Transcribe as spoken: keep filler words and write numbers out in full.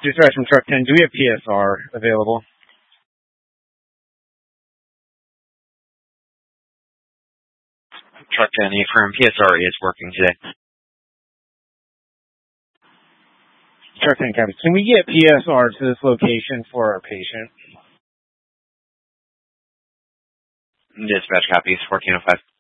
Dispatch from Truck ten, do we have P S R available? Truck ten, affirm P S R is working today. Truck ten, copy. Can we get P S R to this location for our patient? Dispatch copies, fourteen oh five.